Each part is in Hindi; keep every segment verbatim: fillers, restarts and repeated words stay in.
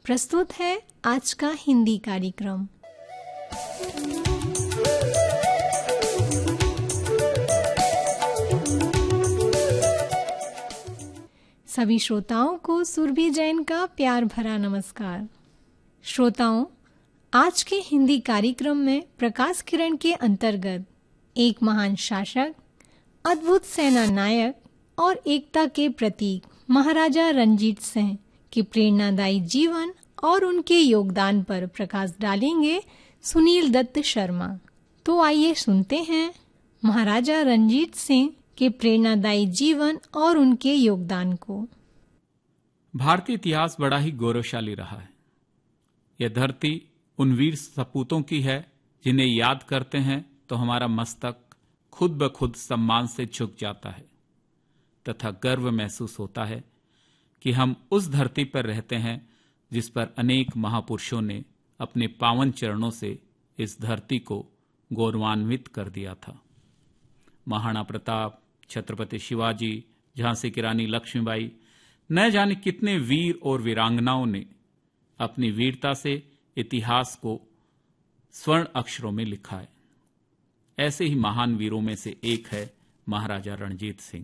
प्रस्तुत है आज का हिंदी कार्यक्रम। सभी श्रोताओं को सुरभि जैन का प्यार भरा नमस्कार। श्रोताओं, आज के हिंदी कार्यक्रम में प्रकाश किरण के अंतर्गत एक महान शासक, अद्भुत सेना नायक और एकता के प्रतीक महाराजा रणजीत सिंह के प्रेरणादायी जीवन और उनके योगदान पर प्रकाश डालेंगे सुनील दत्त शर्मा। तो आइए सुनते हैं महाराजा रणजीत सिंह के प्रेरणादायी जीवन और उनके योगदान को। भारतीय इतिहास बड़ा ही गौरवशाली रहा है। यह धरती उन वीर सपूतों की है जिन्हें याद करते हैं तो हमारा मस्तक खुद ब खुद सम्मान से झुक जाता है तथा गर्व महसूस होता है कि हम उस धरती पर रहते हैं जिस पर अनेक महापुरुषों ने अपने पावन चरणों से इस धरती को गौरवान्वित कर दिया था। महाराणा प्रताप, छत्रपति शिवाजी, झांसी की रानी लक्ष्मीबाई, न जाने कितने वीर और वीरांगनाओं ने अपनी वीरता से इतिहास को स्वर्ण अक्षरों में लिखा है। ऐसे ही महान वीरों में से एक है महाराजा रणजीत सिंह।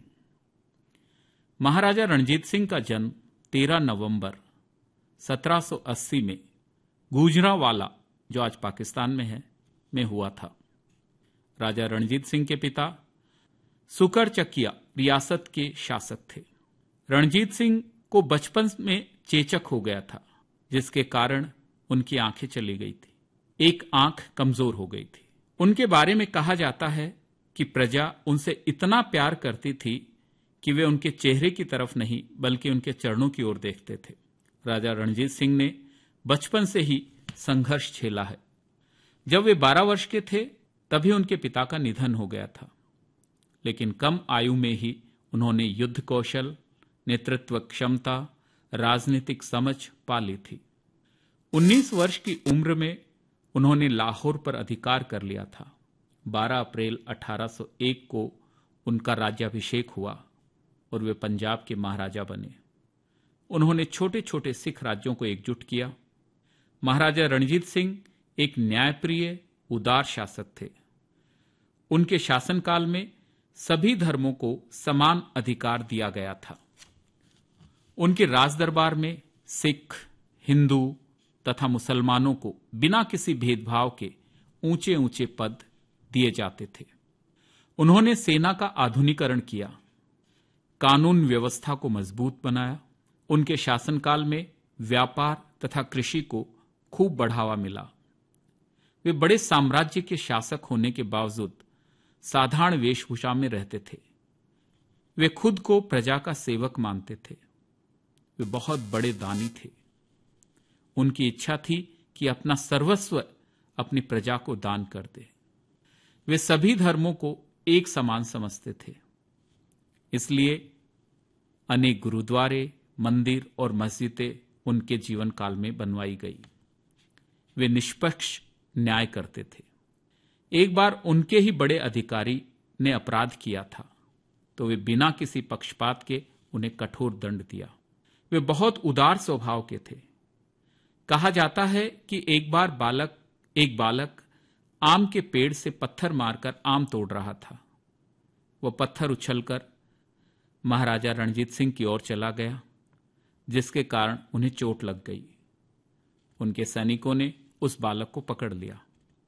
महाराजा रणजीत सिंह का जन्म तेरह नवंबर सत्रह सौ अस्सी में गुजरांवाला, जो आज पाकिस्तान में है, में हुआ था। राजा रणजीत सिंह के पिता सुकरचकिया रियासत के शासक थे। रणजीत सिंह को बचपन में चेचक हो गया था, जिसके कारण उनकी आंखें चली गई थी। एक आंख कमजोर हो गई थी। उनके बारे में कहा जाता है कि प्रजा उनसे इतना प्यार करती थी कि वे उनके चेहरे की तरफ नहीं बल्कि उनके चरणों की ओर देखते थे। राजा रणजीत सिंह ने बचपन से ही संघर्ष झेला है। जब वे बारह वर्ष के थे तभी उनके पिता का निधन हो गया था, लेकिन कम आयु में ही उन्होंने युद्ध कौशल, नेतृत्व क्षमता, राजनीतिक समझ पा ली थी। उन्नीस वर्ष की उम्र में उन्होंने लाहौर पर अधिकार कर लिया था। बारह अप्रैल अठारह सौ एक को उनका राज्याभिषेक हुआ और वे पंजाब के महाराजा बने। उन्होंने छोटे छोटे सिख राज्यों को एकजुट किया। महाराजा रणजीत सिंह एक न्यायप्रिय, उदार शासक थे। उनके शासनकाल में सभी धर्मों को समान अधिकार दिया गया था। उनके राजदरबार में सिख, हिंदू तथा मुसलमानों को बिना किसी भेदभाव के ऊंचे ऊंचे पद दिए जाते थे। उन्होंने सेना का आधुनिकीकरण किया, कानून व्यवस्था को मजबूत बनाया। उनके शासनकाल में व्यापार तथा कृषि को खूब बढ़ावा मिला। वे बड़े साम्राज्य के शासक होने के बावजूद साधारण वेशभूषा में रहते थे। वे खुद को प्रजा का सेवक मानते थे। वे बहुत बड़े दानी थे। उनकी इच्छा थी कि अपना सर्वस्व अपनी प्रजा को दान कर दे। वे सभी धर्मों को एक समान समझते थे। इसलिए अनेक गुरुद्वारे, मंदिर और मस्जिदें उनके जीवन काल में बनवाई गई। वे निष्पक्ष न्याय करते थे। एक बार उनके ही बड़े अधिकारी ने अपराध किया था तो वे बिना किसी पक्षपात के उन्हें कठोर दंड दिया। वे बहुत उदार स्वभाव के थे। कहा जाता है कि एक बार बालक एक बालक आम के पेड़ से पत्थर मारकर आम तोड़ रहा था। वह पत्थर उछलकर महाराजा रणजीत सिंह की ओर चला गया, जिसके कारण उन्हें चोट लग गई। उनके सैनिकों ने उस बालक को पकड़ लिया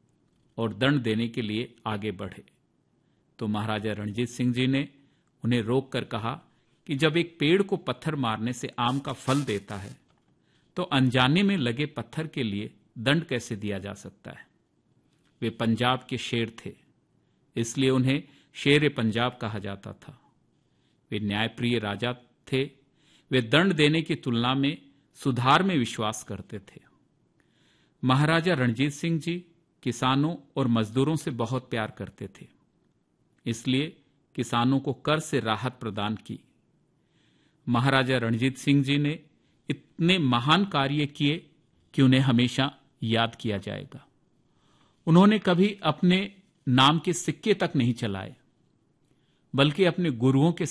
और दंड देने के लिए आगे बढ़े तो महाराजा रणजीत सिंह जी ने उन्हें रोककर कहा कि जब एक पेड़ को पत्थर मारने से आम का फल देता है तो अनजाने में लगे पत्थर के लिए दंड कैसे दिया जा सकता है। वे पंजाब के शेर थे, इसलिए उन्हें शेर पंजाब कहा जाता था। वे न्यायप्रिय राजा थे। वे दंड देने की तुलना में सुधार में विश्वास करते थे। महाराजा रणजीत सिंह जी किसानों और मजदूरों से बहुत प्यार करते थे, इसलिए किसानों को कर से राहत प्रदान की। महाराजा रणजीत सिंह जी ने इतने महान कार्य किए कि उन्हें हमेशा याद किया जाएगा। उन्होंने कभी अपने नाम के सिक्के तक नहीं चलाए, बल्कि अपने गुरुओं के